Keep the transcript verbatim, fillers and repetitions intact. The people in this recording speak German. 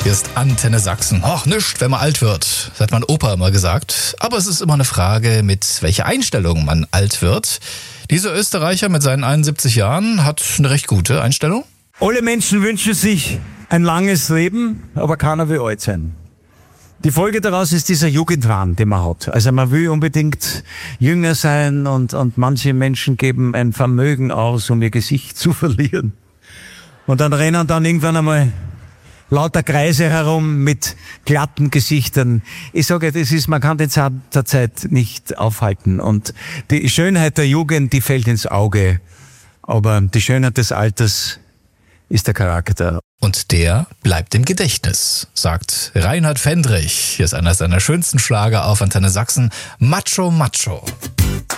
Hier ist Antenne Sachsen. Ach, nischt, wenn man alt wird. Das hat mein Opa immer gesagt. Aber es ist immer eine Frage, mit welcher Einstellung man alt wird. Dieser Österreicher mit seinen einundsiebzig Jahren hat eine recht gute Einstellung. Alle Menschen wünschen sich ein langes Leben, aber keiner will alt sein. Die Folge daraus ist dieser Jugendwahn, den man hat. Also man will unbedingt jünger sein und, und manche Menschen geben ein Vermögen aus, um ihr Gesicht zu verlieren. Und dann rennen dann irgendwann einmal lauter Kreise herum mit glatten Gesichtern. Ich sage, das ist, man kann den Zahn der Zeit nicht aufhalten. Und die Schönheit der Jugend, die fällt ins Auge. Aber die Schönheit des Alters ist der Charakter. Und der bleibt im Gedächtnis, sagt Reinhard Fendrich. Hier ist einer seiner schönsten Schlager auf Antenne Sachsen, Macho Macho.